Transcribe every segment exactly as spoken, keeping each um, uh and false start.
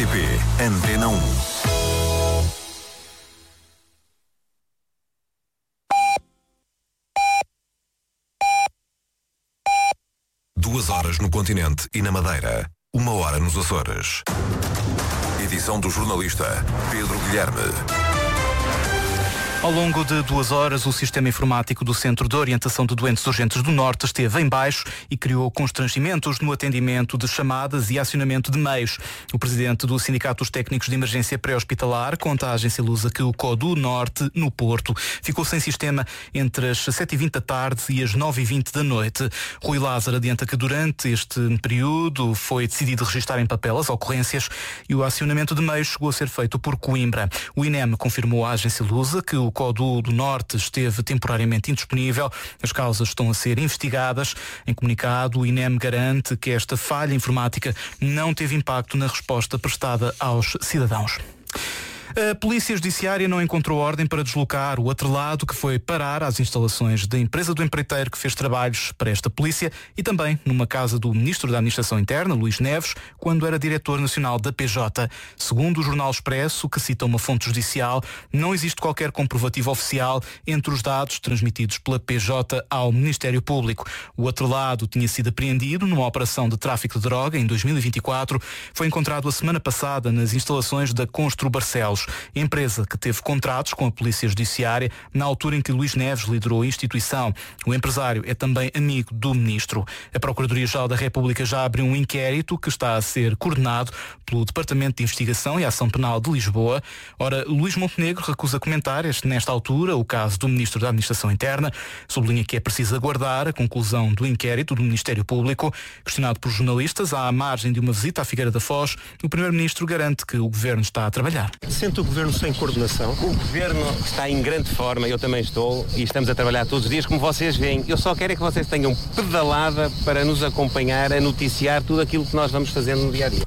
T P Antena um. Duas horas no continente e na Madeira. Uma hora nos Açores. Edição do jornalista Pedro Guilherme. Ao longo de duas horas, o sistema informático do Centro de Orientação de Doentes Urgentes do Norte esteve em baixo e criou constrangimentos no atendimento de chamadas e acionamento de meios. O presidente do Sindicato dos Técnicos de Emergência Pré-Hospitalar conta à agência Lusa que o C O do Norte, no Porto, ficou sem sistema entre as sete e vinte da tarde e as nove e vinte da noite. Rui Lázaro adianta que durante este período foi decidido registrar em papel as ocorrências e o acionamento de meios chegou a ser feito por Coimbra. O I N E M confirmou à agência Lusa que o O C O do, do Norte esteve temporariamente indisponível. As causas estão a ser investigadas. Em comunicado, o I N E M garante que esta falha informática não teve impacto na resposta prestada aos cidadãos. A Polícia Judiciária não encontrou ordem para deslocar o atrelado que foi parar às instalações da empresa do empreiteiro que fez trabalhos para esta polícia e também numa casa do Ministro da Administração Interna, Luís Neves, quando era Diretor Nacional da P J. Segundo o Jornal Expresso, que cita uma fonte judicial, não existe qualquer comprovativo oficial entre os dados transmitidos pela P J ao Ministério Público. O atrelado tinha sido apreendido numa operação de tráfico de droga em dois mil e vinte e quatro. Foi encontrado a semana passada nas instalações da Constru Barcelos, empresa que teve contratos com a Polícia Judiciária na altura em que Luís Neves liderou a instituição. O empresário é também amigo do Ministro. A Procuradoria-Geral da República já abriu um inquérito que está a ser coordenado pelo Departamento de Investigação e Ação Penal de Lisboa. Ora, Luís Montenegro recusa comentar este, nesta altura o caso do Ministro da Administração Interna. Sublinha que é preciso aguardar a conclusão do inquérito do Ministério Público. Questionado por jornalistas à margem de uma visita à Figueira da Foz, o Primeiro-Ministro garante que o Governo está a trabalhar. Sente o Governo sem coordenação? O Governo está em grande forma, eu também estou, e estamos a trabalhar todos os dias, como vocês veem. Eu só quero é que vocês tenham pedalada para nos acompanhar, a noticiar tudo aquilo que nós vamos fazendo no dia-a-dia.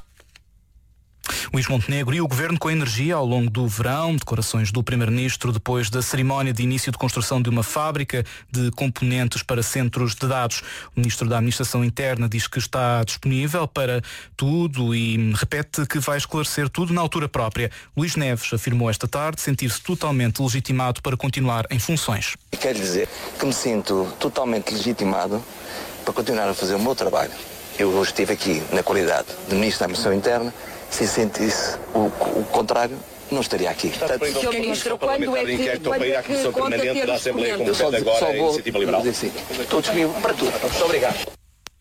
Luís Montenegro e o Governo com energia ao longo do verão, declarações do Primeiro-Ministro depois da cerimónia de início de construção de uma fábrica de componentes para centros de dados. O Ministro da Administração Interna diz que está disponível para tudo e repete que vai esclarecer tudo na altura própria. Luís Neves afirmou esta tarde sentir-se totalmente legitimado para continuar em funções. Quero dizer que me sinto totalmente legitimado para continuar a fazer o meu trabalho. Eu hoje estive aqui na qualidade de Ministro da Administração Interna. Se sentisse o, o contrário, não estaria aqui. senhor Ministro, quando é que, quando é que conta ter os documentos? Só, só vou dizer sim. Estou disponível para tudo. Muito obrigado.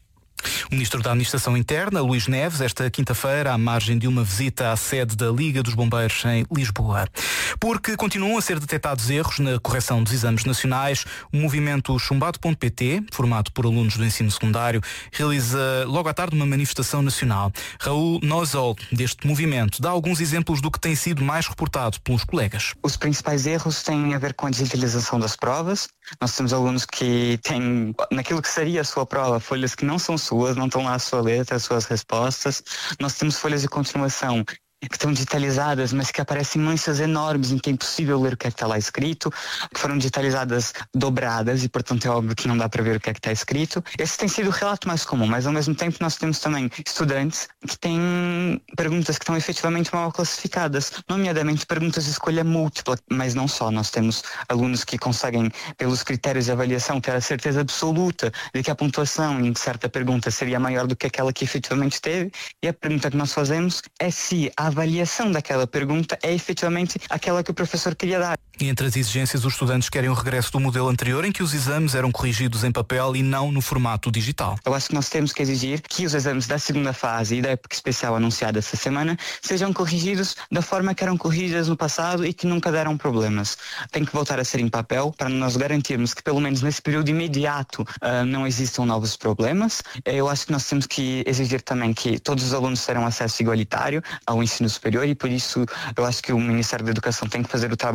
O Ministro da Administração Interna, Luís Neves, esta quinta-feira, à margem de uma visita à sede da Liga dos Bombeiros em Lisboa. Porque continuam a ser detectados erros na correção dos exames nacionais, o movimento chumbado ponto pt, formado por alunos do ensino secundário, realiza logo à tarde uma manifestação nacional. Raul Nozol, deste movimento, dá alguns exemplos do que tem sido mais reportado pelos colegas. Os principais erros têm a ver com a digitalização das provas. Nós temos alunos que têm, naquilo que seria a sua prova, folhas que não são suas, não estão lá a sua letra, as suas respostas. Nós temos folhas de continuação que estão digitalizadas, mas que aparecem manchas enormes em que é impossível ler o que é que está lá escrito, que foram digitalizadas dobradas e, portanto, é óbvio que não dá para ver o que é que está escrito. Esse tem sido o relato mais comum, mas ao mesmo tempo nós temos também estudantes que têm perguntas que estão efetivamente mal classificadas, nomeadamente perguntas de escolha múltipla, mas não só. Nós temos alunos que conseguem, pelos critérios de avaliação, ter a certeza absoluta de que a pontuação em certa pergunta seria maior do que aquela que efetivamente teve, e a pergunta que nós fazemos é se a avaliação daquela pergunta é efetivamente aquela que o professor queria dar. E entre as exigências, os estudantes querem o regresso do modelo anterior em que os exames eram corrigidos em papel e não no formato digital. Eu acho que nós temos que exigir que os exames da segunda fase e da época especial anunciada essa semana sejam corrigidos da forma que eram corrigidas no passado e que nunca deram problemas. Tem que voltar a ser em papel para nós garantirmos que pelo menos nesse período imediato uh, não existam novos problemas. Eu acho que nós temos que exigir também que todos os alunos terão acesso igualitário ao ensino superior e por isso eu acho que o Ministério da Educação tem que fazer o trabalho de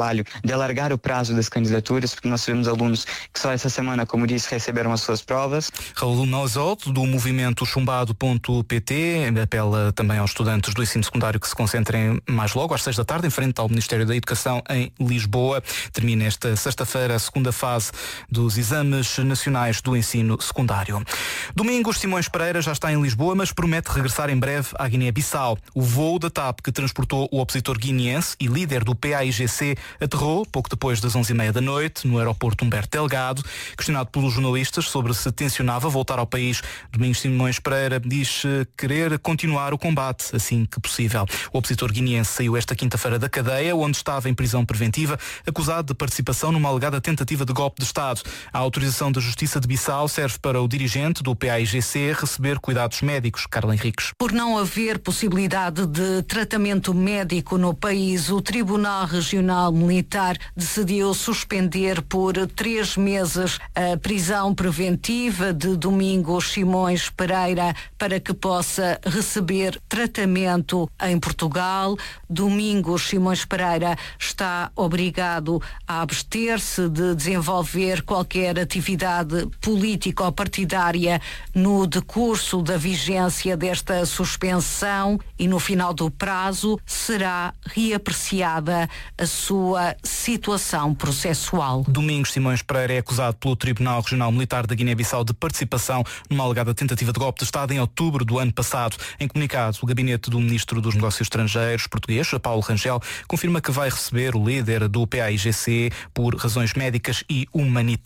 de alargar o prazo das candidaturas, porque nós tivemos alunos que só essa semana, como disse, receberam as suas provas. Raul Nozoto, do movimento chumbado ponto pt, apela também aos estudantes do ensino secundário que se concentrem mais logo, às seis da tarde, em frente ao Ministério da Educação em Lisboa. Termina esta sexta-feira a segunda fase dos exames nacionais do ensino secundário. Domingos, Simões Pereira já está em Lisboa, mas promete regressar em breve à Guiné-Bissau. O voo da TAP que transportou o opositor guineense e líder do P A I G C aterrou pouco depois das onze e meia da noite no aeroporto Humberto Delgado. Questionado pelos jornalistas sobre se tencionava voltar ao país, Domingos Simões Pereira diz querer continuar o combate assim que possível. O opositor guineense saiu esta quinta-feira da cadeia, onde estava em prisão preventiva, acusado de participação numa alegada tentativa de golpe de Estado. A autorização da Justiça de Bissau serve para o dirigente do P A I G C receber cuidados médicos. Carla Henriques. Por não haver possibilidade de tratamento médico no país, o Tribunal Regional Militar decidiu suspender por três meses a prisão preventiva de Domingos Simões Pereira para que possa receber tratamento em Portugal. Domingos Simões Pereira está obrigado a abster-se de desenvolver qualquer atividade política ou partidária no decurso da vigência desta suspensão e no final do prazo será reapreciada a sua situação processual. Domingos Simões Pereira é acusado pelo Tribunal Regional Militar da Guiné-Bissau de participação numa alegada tentativa de golpe de Estado em outubro do ano passado. Em comunicado, o gabinete do Ministro dos Negócios Estrangeiros português, Paulo Rangel, confirma que vai receber o líder do P A I G C por razões médicas e humanitárias.